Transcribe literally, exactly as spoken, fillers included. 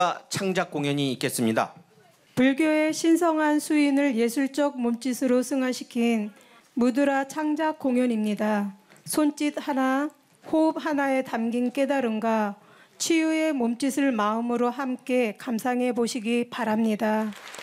창작 공연이 있겠습니다. 불교의 신성한 수인을 예술적 몸짓으로 승화시킨 무드라 창작 공연입니다. 손짓 하나, 호흡 하나에 담긴 깨달음과 치유의 몸짓을 마음으로 함께 감상해 보시기 바랍니다.